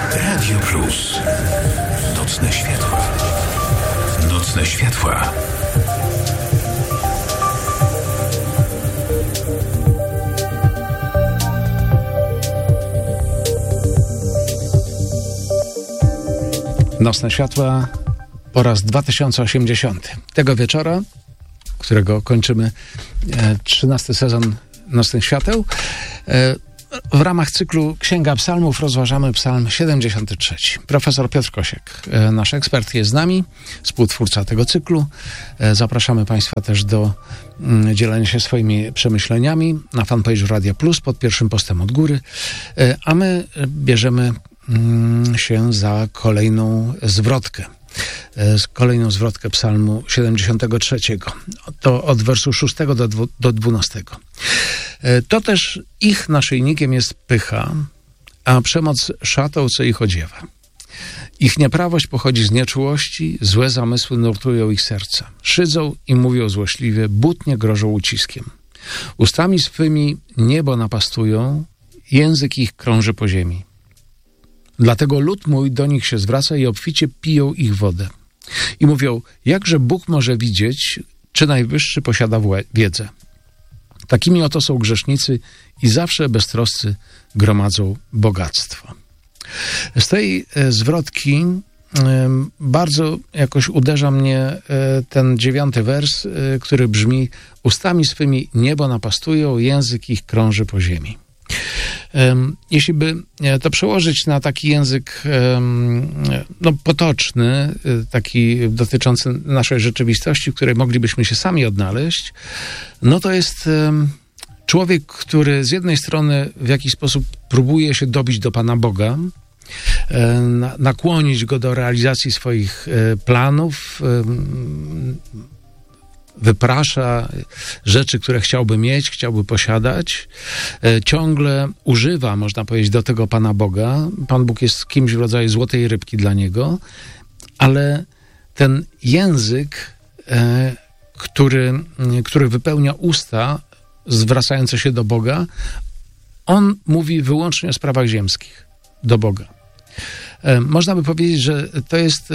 Radio Plus. Nocne światła. Nocne światła. Nocne światła po raz 2080. Tego wieczora, którego kończymy 13. sezon Nocnych Świateł, w ramach cyklu Księga Psalmów rozważamy Psalm 73. Profesor Piotr Kosiek, nasz ekspert, jest z nami, współtwórca tego cyklu. Zapraszamy Państwa też do dzielenia się swoimi przemyśleniami na fanpage'u Radia Plus pod pierwszym postem od góry, a my bierzemy się za kolejną zwrotkę. Psalmu 73. To od wersu 6 do 12. To też ich naszyjnikiem jest pycha, a przemoc szatą, co ich odziewa. Ich nieprawość pochodzi z nieczułości, złe zamysły nurtują ich serca. Szydzą i mówią złośliwie, butnie grożą uciskiem. Ustami swymi niebo napastują, język ich krąży po ziemi. Dlatego lud mój do nich się zwraca i obficie piją ich wodę. I mówią, jakże Bóg może widzieć, czy Najwyższy posiada wiedzę. Takimi oto są grzesznicy i zawsze beztroscy gromadzą bogactwo. Z tej zwrotki bardzo jakoś uderza mnie ten 9 wers, który brzmi, ustami swymi niebo napastują, język ich krąży po ziemi. Jeśli by to przełożyć na taki język potoczny, taki dotyczący naszej rzeczywistości, w której moglibyśmy się sami odnaleźć, no to jest człowiek, który z jednej strony w jakiś sposób próbuje się dobić do Pana Boga, nakłonić Go do realizacji swoich planów, wyprasza rzeczy, które chciałby mieć, chciałby posiadać. Ciągle używa, można powiedzieć, do tego Pana Boga. Pan Bóg jest kimś w rodzaju złotej rybki dla ale ten język, który wypełnia usta, zwracające się do Boga, on mówi wyłącznie o sprawach ziemskich do Boga. Można by powiedzieć, że to jest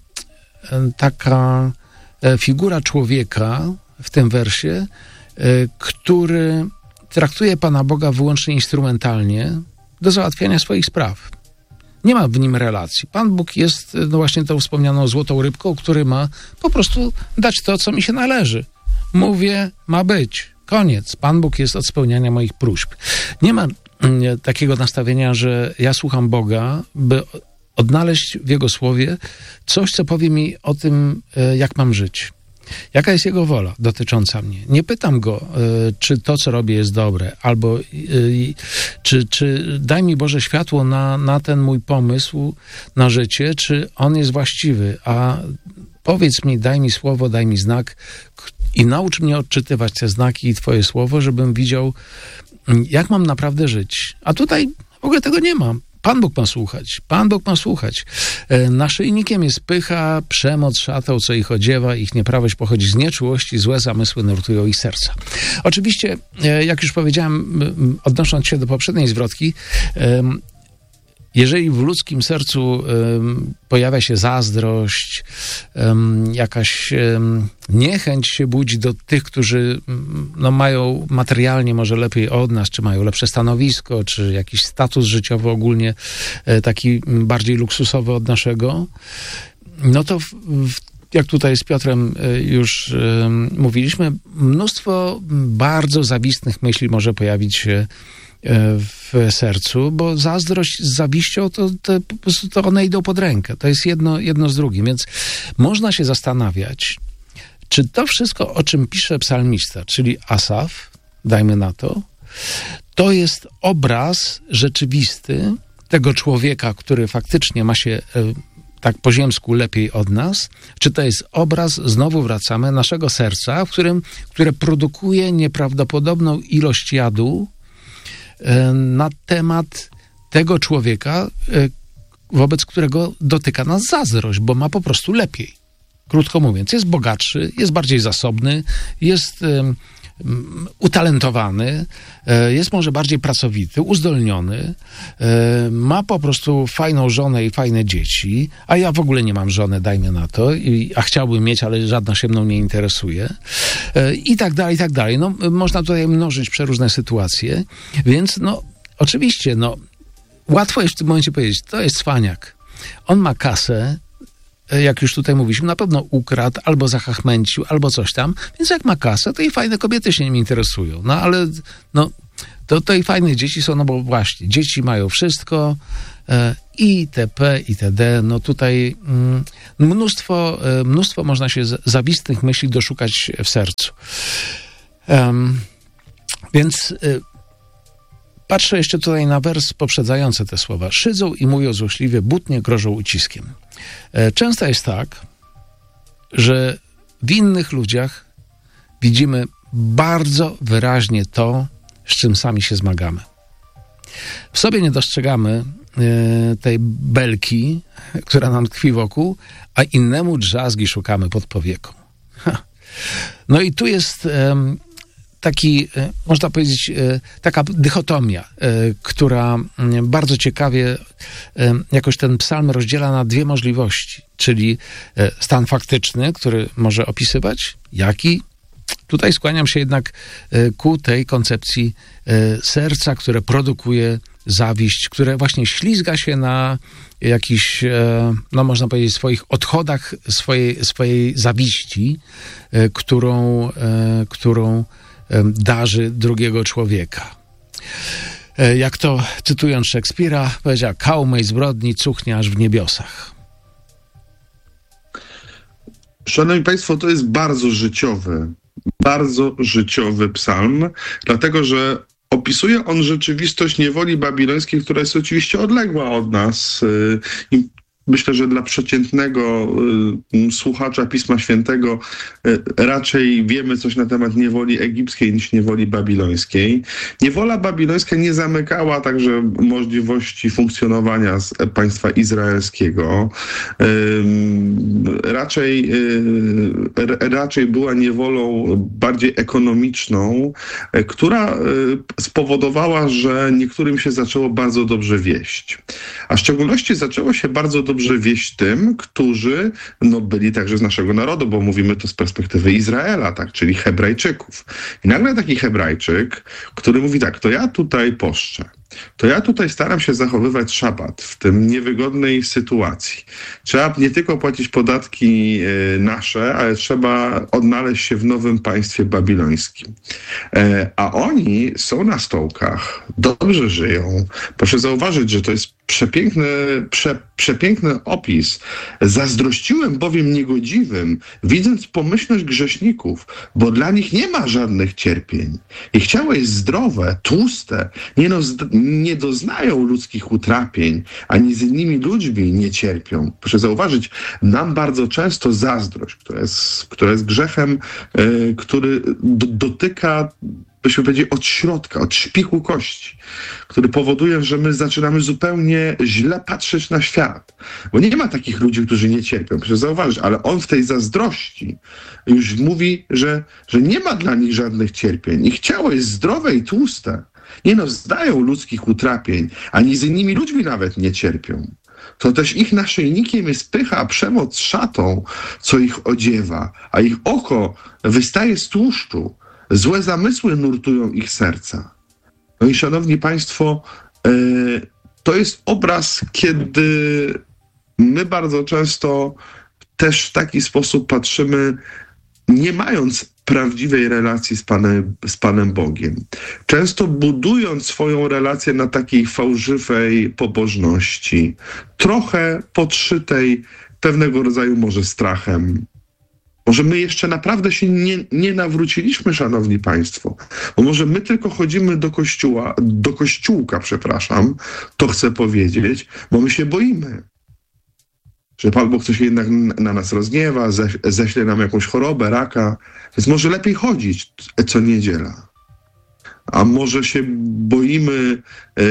taka figura człowieka w tym wersie, który traktuje Pana Boga wyłącznie instrumentalnie do załatwiania swoich spraw. Nie ma w nim relacji. Pan Bóg jest właśnie tą wspomnianą złotą rybką, który ma po prostu dać to, co mi się należy. Mówię, ma być. Koniec. Pan Bóg jest od spełniania moich próśb. Nie ma takiego nastawienia, że ja słucham Boga, by odnaleźć w Jego słowie coś, co powie mi o tym, jak mam żyć. Jaka jest Jego wola dotycząca mnie. Nie pytam Go, czy to, co robię, jest dobre, albo czy daj mi Boże światło na ten mój pomysł na życie, czy on jest właściwy, a powiedz mi, daj mi słowo, daj mi znak i naucz mnie odczytywać te znaki i Twoje słowo, żebym widział, jak mam naprawdę żyć. A tutaj w ogóle tego nie mam. Pan Bóg ma słuchać. Pan Bóg ma słuchać. Naszyjnikiem jest pycha, przemoc szatą, co ich odziewa, ich nieprawość pochodzi z nieczułości, złe zamysły nurtują ich serca. Oczywiście, jak już powiedziałem, odnosząc się do poprzedniej zwrotki, jeżeli w ludzkim sercu pojawia się zazdrość, jakaś niechęć się budzi do tych, którzy mają materialnie może lepiej od nas, czy mają lepsze stanowisko, czy jakiś status życiowy ogólnie taki bardziej luksusowy od naszego, no to jak tutaj z Piotrem już mówiliśmy, mnóstwo bardzo zawistnych myśli może pojawić się w sercu, bo zazdrość z zawiścią to one idą pod rękę. To jest jedno z drugim. Więc można się zastanawiać, czy to wszystko, o czym pisze psalmista, czyli Asaf, dajmy na to jest obraz rzeczywisty tego człowieka, który faktycznie ma się tak po ziemsku lepiej od nas, czy to jest obraz, znowu wracamy, naszego serca, które produkuje nieprawdopodobną ilość jadu na temat tego człowieka, wobec którego dotyka nas zazdrość, bo ma po prostu lepiej. Krótko mówiąc, jest bogatszy, jest bardziej zasobny, jest utalentowany, jest może bardziej pracowity, uzdolniony, ma po prostu fajną żonę i fajne dzieci, a ja w ogóle nie mam żony, dajmy na to, a chciałbym mieć, ale żadna się mną nie interesuje, i tak dalej, i tak dalej. No, można tutaj mnożyć przeróżne sytuacje, więc no, oczywiście, no, łatwo jest w tym momencie powiedzieć, to jest cwaniak. On ma kasę, jak już tutaj mówiliśmy, na pewno ukradł, albo zachachmęcił, albo coś tam, więc jak ma kasę, to i fajne kobiety się nim interesują. No ale no, to i fajne dzieci są, no bo właśnie, dzieci mają wszystko, itp., itd. No tutaj mnóstwo można się zawistnych myśli doszukać w sercu. Więc patrzę jeszcze tutaj na wers poprzedzający te słowa. Szydzą i mówią złośliwie, butnie grożą uciskiem. Często jest tak, że w innych ludziach widzimy bardzo wyraźnie to, z czym sami się zmagamy. W sobie nie dostrzegamy tej belki, która nam tkwi wokół, a innemu drzazgi szukamy pod powieką. No i tu jest taki, można powiedzieć, taka dychotomia, która bardzo ciekawie jakoś ten psalm rozdziela na dwie możliwości, czyli stan faktyczny, który może opisywać, jaki. Tutaj skłaniam się jednak ku tej koncepcji serca, które produkuje zawiść, które właśnie ślizga się na jakichś, no można powiedzieć, swoich odchodach swojej zawiści, którą darzy drugiego człowieka. Jak to, cytując Szekspira, powiedział, kał mej zbrodni cuchnie aż w niebiosach. Szanowni Państwo, to jest bardzo życiowy psalm, dlatego że opisuje on rzeczywistość niewoli babilońskiej, która jest oczywiście odległa od nas. I myślę, że dla przeciętnego słuchacza Pisma Świętego raczej wiemy coś na temat niewoli egipskiej niż niewoli babilońskiej. Niewola babilońska nie zamykała także możliwości funkcjonowania państwa izraelskiego. Raczej była niewolą bardziej ekonomiczną, która spowodowała, że niektórym się zaczęło bardzo dobrze wieść. A w szczególności zaczęło się bardzo dobrze wieść tym, którzy byli także z naszego narodu, bo mówimy to z perspektywy Izraela, tak, czyli Hebrajczyków. I nagle taki Hebrajczyk, który mówi tak, to ja tutaj poszczę. To ja tutaj staram się zachowywać szabat w tym niewygodnej sytuacji. Trzeba nie tylko płacić podatki nasze, ale trzeba odnaleźć się w nowym państwie babilońskim. A oni są na stołkach, dobrze żyją. Proszę zauważyć, że to jest przepiękny opis. Zazdrościłem bowiem niegodziwym, widząc pomyślność grzeszników, bo dla nich nie ma żadnych cierpień. Ich ciało jest zdrowe, tłuste, nie doznają ludzkich utrapień, ani z innymi ludźmi nie cierpią. Proszę zauważyć, nam bardzo często zazdrość, która jest grzechem, który dotyka, byśmy powiedzieli, od środka, od szpiku kości, który powoduje, że my zaczynamy zupełnie źle patrzeć na świat. Bo nie ma takich ludzi, którzy nie cierpią. Proszę zauważyć, ale on w tej zazdrości już mówi, że nie ma dla nich żadnych cierpień. Ich ciało jest zdrowe i tłuste. Nie zdają ludzkich utrapień, ani z innymi ludźmi nawet nie cierpią. To też ich naszyjnikiem jest pycha, przemoc szatą, co ich odziewa, a ich oko wystaje z tłuszczu. Złe zamysły nurtują ich serca. No i szanowni Państwo, to jest obraz, kiedy my bardzo często też w taki sposób patrzymy, nie mając prawdziwej relacji z Panem Bogiem. Często budując swoją relację na takiej fałszywej pobożności, trochę podszytej pewnego rodzaju może strachem. Może my jeszcze naprawdę się nie nawróciliśmy, szanowni Państwo, bo może my tylko chodzimy do kościółka, to chcę powiedzieć, bo my się boimy, że Pan Bóg coś jednak na nas rozgniewa, ześle nam jakąś chorobę, raka, więc może lepiej chodzić co niedziela. A może się boimy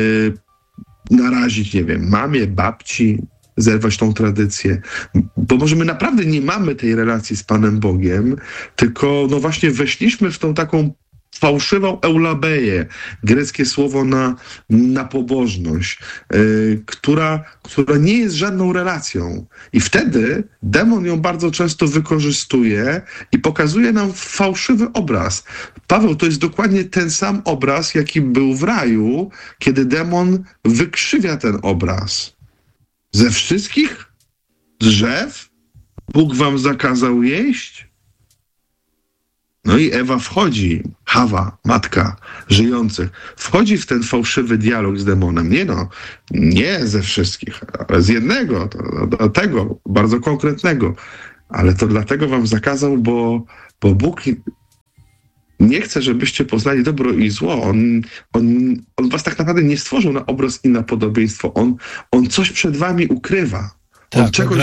narazić, nie wiem, mamie, babci, zerwać tą tradycję, bo może my naprawdę nie mamy tej relacji z Panem Bogiem, tylko właśnie weszliśmy w tą taką fałszywą eulabeję, greckie słowo na pobożność, która nie jest żadną relacją. I wtedy demon ją bardzo często wykorzystuje i pokazuje nam fałszywy obraz. Paweł, to jest dokładnie ten sam obraz, jaki był w raju, kiedy demon wykrzywia ten obraz. Ze wszystkich drzew Bóg wam zakazał jeść? No i Ewa wchodzi, Hawa, matka żyjących, wchodzi w ten fałszywy dialog z demonem. Nie ze wszystkich, ale z jednego, tego bardzo konkretnego. Ale to dlatego wam zakazał, bo Bóg nie chce, żebyście poznali dobro i zło. On was tak naprawdę nie stworzył na obraz i na podobieństwo. On coś przed wami ukrywa. Tak, on czegoś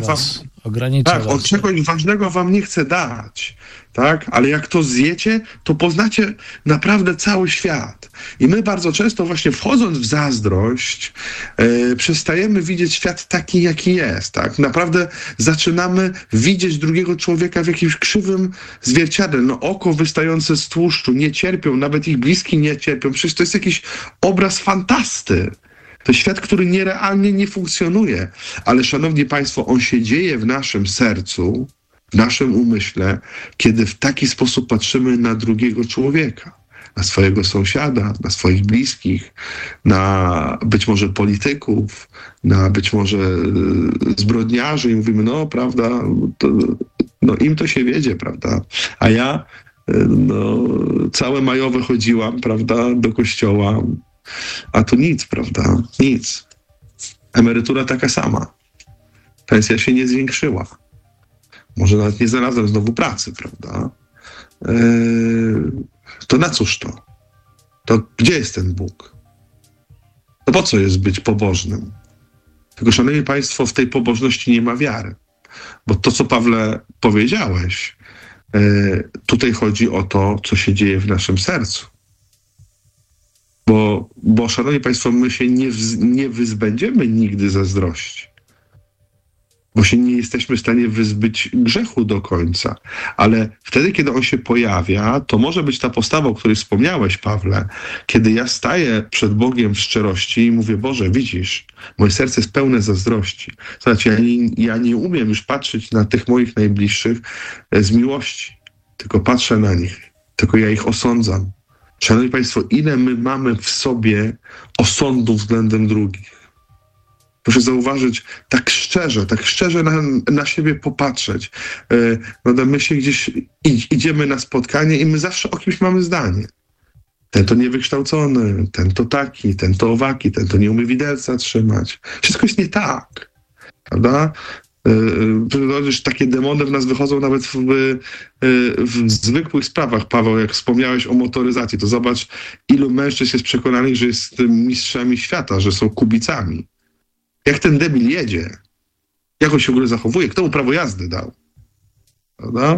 ważnego wam nie chce dać. Tak? Ale jak to zjecie, to poznacie naprawdę cały świat. I my bardzo często właśnie wchodząc w zazdrość, przestajemy widzieć świat taki, jaki jest. Tak? Naprawdę zaczynamy widzieć drugiego człowieka w jakimś krzywym zwierciadle. No, oko wystające z tłuszczu, nie cierpią, nawet ich bliski nie cierpią. Przecież to jest jakiś obraz fantasty. To świat, który nierealnie nie funkcjonuje. Ale szanowni państwo, on się dzieje w naszym sercu, w naszym umyśle, kiedy w taki sposób patrzymy na drugiego człowieka, na swojego sąsiada, na swoich bliskich, na być może polityków, na być może zbrodniarzy i mówimy, no prawda, im to się wiedzie, prawda, a ja całe majowe chodziłam, prawda, do kościoła, a tu nic, prawda, nic. Emerytura taka sama. Pensja się nie zwiększyła. Może nawet nie znalazłem znowu pracy, prawda? To na cóż to? To gdzie jest ten Bóg? To po co jest być pobożnym? Tylko, szanowni państwo, w tej pobożności nie ma wiary. Bo to, co Pawle powiedziałeś, tutaj chodzi o to, co się dzieje w naszym sercu. Bo szanowni państwo, my się nie wyzbędziemy nigdy zazdrości. Bo się nie jesteśmy w stanie wyzbyć grzechu do końca. Ale wtedy, kiedy on się pojawia, to może być ta postawa, o której wspomniałeś, Pawle, kiedy ja staję przed Bogiem w szczerości i mówię, Boże, widzisz, moje serce jest pełne zazdrości. Znaczy, ja nie umiem już patrzeć na tych moich najbliższych z miłości, tylko patrzę na nich, tylko ja ich osądzam. Szanowni państwo, ile my mamy w sobie osądu względem drugich? Proszę zauważyć, tak szczerze na siebie popatrzeć. My się gdzieś idziemy na spotkanie i my zawsze o kimś mamy zdanie. Ten to niewykształcony, ten to taki, ten to owaki, ten to nie umie widelca trzymać. Wszystko jest nie tak, prawda? Takie demony w nas wychodzą nawet w zwykłych sprawach. Paweł, jak wspomniałeś o motoryzacji, to zobacz, ilu mężczyzn jest przekonanych, że jest mistrzami świata, że są kubicami. Jak ten debil jedzie? Jak on się w ogóle zachowuje? Kto mu prawo jazdy dał? Prawda?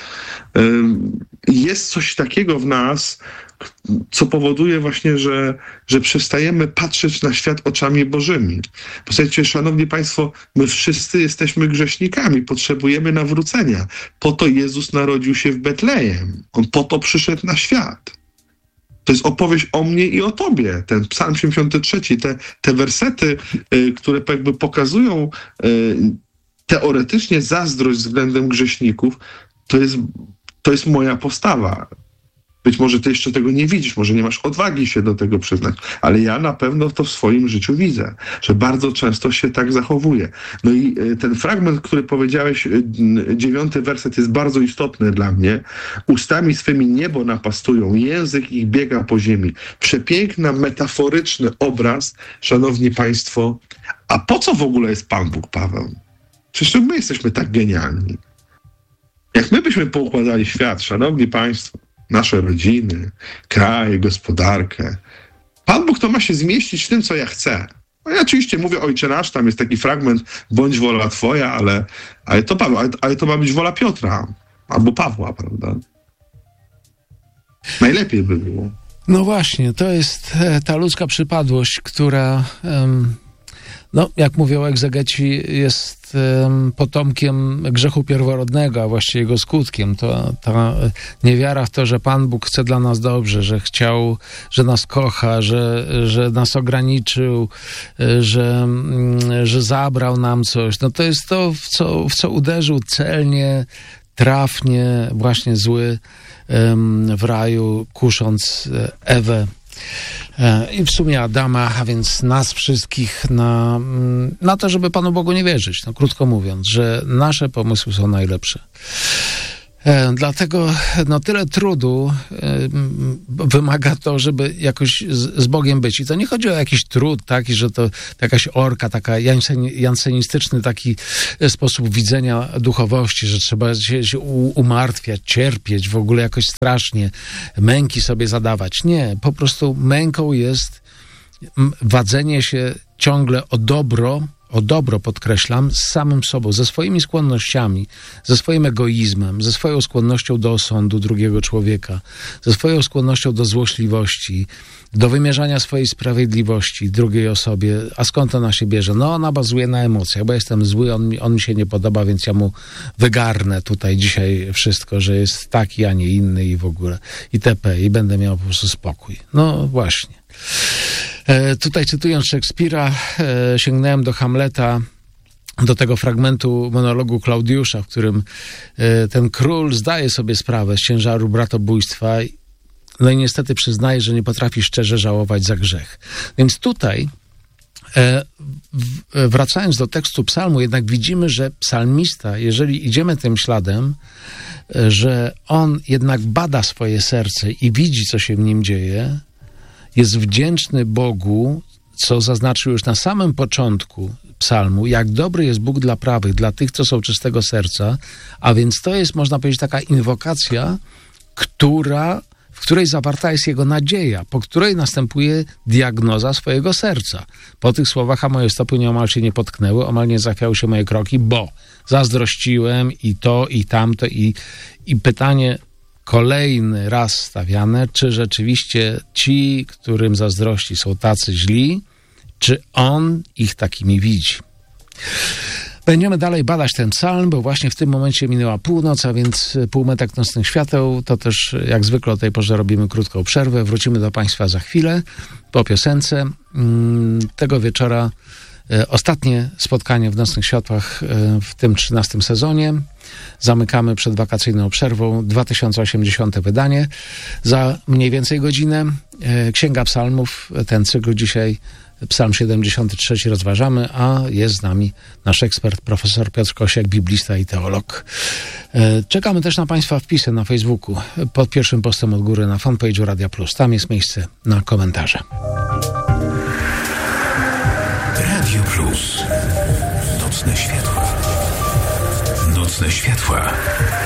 Jest coś takiego w nas, co powoduje właśnie, że przestajemy patrzeć na świat oczami Bożymi. Posłuchajcie, szanowni państwo, my wszyscy jesteśmy grzesznikami, potrzebujemy nawrócenia. Po to Jezus narodził się w Betlejem. On po to przyszedł na świat. To jest opowieść o mnie i o tobie. Ten Psalm 73, te wersety, które jakby pokazują teoretycznie zazdrość względem grzeszników, to jest moja postawa. Być może ty jeszcze tego nie widzisz, może nie masz odwagi się do tego przyznać, ale ja na pewno to w swoim życiu widzę, że bardzo często się tak zachowuję. No i ten fragment, który powiedziałeś, 9 werset jest bardzo istotny dla mnie. Ustami swymi niebo napastują, język ich biega po ziemi. Przepiękny, metaforyczny obraz, szanowni państwo. A po co w ogóle jest Pan Bóg, Paweł? Przecież my jesteśmy tak genialni. Jak my byśmy poukładali świat, szanowni państwo, nasze rodziny, kraj, gospodarkę. Pan Bóg to ma się zmieścić w tym, co ja chcę. No ja oczywiście mówię Ojcze Nasz, tam jest taki fragment, bądź wola Twoja, ale to ma być wola Piotra albo Pawła, prawda? Najlepiej by było. No właśnie, to jest ta ludzka przypadłość, która no, jak mówią egzegeci, jest potomkiem grzechu pierworodnego, a właściwie jego skutkiem. To ta niewiara w to, że Pan Bóg chce dla nas dobrze, że chciał, że nas kocha, że nas ograniczył, że zabrał nam coś. No to jest to, w co uderzył celnie, trafnie właśnie zły w raju, kusząc Ewę i w sumie Adama, a więc nas wszystkich na to, żeby Panu Bogu nie wierzyć. No, krótko mówiąc, że nasze pomysły są najlepsze. Dlatego no, tyle trudu wymaga to, żeby jakoś z Bogiem być. I to nie chodzi o jakiś trud taki, że to jakaś orka, taka jansenistyczny taki sposób widzenia duchowości, że trzeba się umartwiać, cierpieć, w ogóle jakoś strasznie, męki sobie zadawać. Nie, po prostu męką jest wadzenie się ciągle o dobro, podkreślam, z samym sobą, ze swoimi skłonnościami, ze swoim egoizmem, ze swoją skłonnością do osądu drugiego człowieka, ze swoją skłonnością do złośliwości, do wymierzania swojej sprawiedliwości drugiej osobie. A skąd ona się bierze? No ona bazuje na emocjach, bo jestem zły, on mi się nie podoba, więc ja mu wygarnę tutaj dzisiaj wszystko, że jest taki, a nie inny i w ogóle itp. I będę miał po prostu spokój. No właśnie. Tutaj cytując Szekspira, sięgnąłem do Hamleta, do tego fragmentu monologu Klaudiusza, w którym ten król zdaje sobie sprawę z ciężaru bratobójstwa, no i niestety przyznaje, że nie potrafi szczerze żałować za grzech. Więc tutaj, wracając do tekstu psalmu, jednak widzimy, że psalmista, jeżeli idziemy tym śladem, że on jednak bada swoje serce i widzi, co się w nim dzieje, jest wdzięczny Bogu, co zaznaczył już na samym początku psalmu, jak dobry jest Bóg dla prawych, dla tych, co są czystego serca, a więc to jest, można powiedzieć, taka inwokacja, w której zawarta jest jego nadzieja, po której następuje diagnoza swojego serca. Po tych słowach, a moje stopy nieomal się nie potknęły, omal nie zachwiały się moje kroki, bo zazdrościłem i to, i tamto, i pytanie kolejny raz stawiane, czy rzeczywiście ci, którym zazdrości, są tacy źli, czy on ich takimi widzi. Będziemy dalej badać ten psalm, bo właśnie w tym momencie minęła północ, a więc półmetek nocnych świateł. To też jak zwykle o tej porze robimy krótką przerwę. Wrócimy do Państwa za chwilę po piosence. Tego wieczora ostatnie spotkanie w Nocnych Światłach w tym 13 sezonie. Zamykamy przed wakacyjną przerwą 2080 wydanie. Za mniej więcej godzinę Księga Psalmów, ten cykl dzisiaj Psalm 73 rozważamy, a jest z nami nasz ekspert, profesor Piotr Kosiak, biblista i teolog. Czekamy też na Państwa wpisy na Facebooku, pod pierwszym postem od góry na fanpage'u Radia Plus. Tam jest miejsce na komentarze. Radio Plus. Nocne światła. Nocne światła.